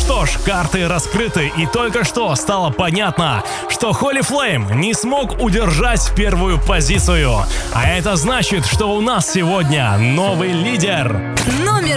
что ж, карты раскрыты, и только что стало понятно, что Holy Flame не смог удержать первую позицию. А это значит, что у нас сегодня новый лидер.